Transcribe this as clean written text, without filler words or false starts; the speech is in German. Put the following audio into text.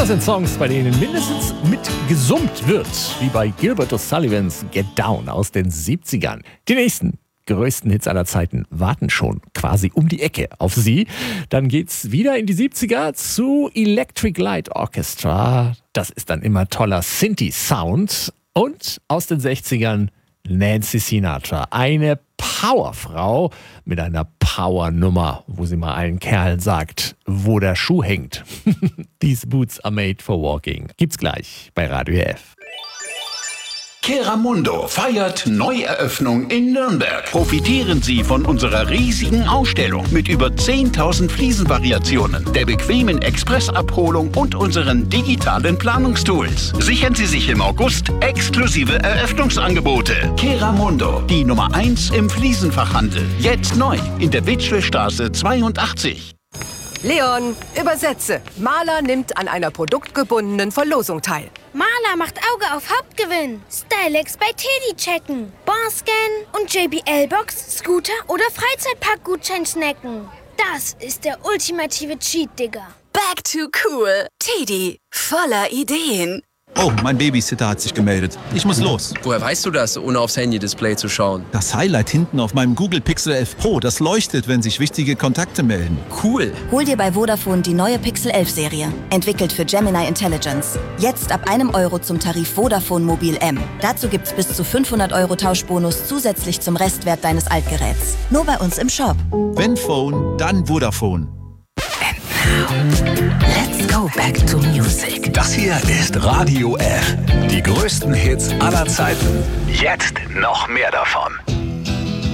Das sind Songs, bei denen mindestens mitgesummt wird, wie bei Gilbert O'Sullivans Get Down aus den 70ern. Die nächsten größten Hits aller Zeiten warten schon quasi um die Ecke auf Sie. Dann geht's wieder in die 70er zu Electric Light Orchestra. Das ist dann immer toller Synthi-Sound. Und aus den 60ern Nancy Sinatra. Eine Powerfrau mit einer Powernummer, wo sie mal allen Kerlen sagt, wo der Schuh hängt. These boots are made for walking. Gibt's gleich bei Radio F. Keramundo feiert Neueröffnung in Nürnberg. Profitieren Sie von unserer riesigen Ausstellung mit über 10.000 Fliesenvariationen, der bequemen Expressabholung und unseren digitalen Planungstools. Sichern Sie sich im August exklusive Eröffnungsangebote. Keramundo, die Nummer 1 im Fliesenfachhandel. Jetzt neu in der Witschlestraße 82. Leon, übersetze. Maler nimmt an einer produktgebundenen Verlosung teil. Maler macht Auge auf Hauptgewinn. Stylex bei Teddy checken. Barscan und JBL-Box, Scooter oder Freizeitparkgutschein snacken. Das ist der ultimative Cheat, Digga. Back to cool. Teddy, voller Ideen. Oh, mein Babysitter hat sich gemeldet. Ich muss los. Woher weißt du das, ohne aufs Handy-Display zu schauen? Das Highlight hinten auf meinem Google Pixel 11 Pro, das leuchtet, wenn sich wichtige Kontakte melden. Cool. Hol dir bei Vodafone die neue Pixel 11 Serie. Entwickelt für Gemini Intelligence. Jetzt ab €1 zum Tarif Vodafone Mobil M. Dazu gibt's bis zu 500 € Tauschbonus zusätzlich zum Restwert deines Altgeräts. Nur bei uns im Shop. Wenn Phone, dann Vodafone. Let's go back to music. Das hier ist Radio F. Die größten Hits aller Zeiten. Jetzt noch mehr davon.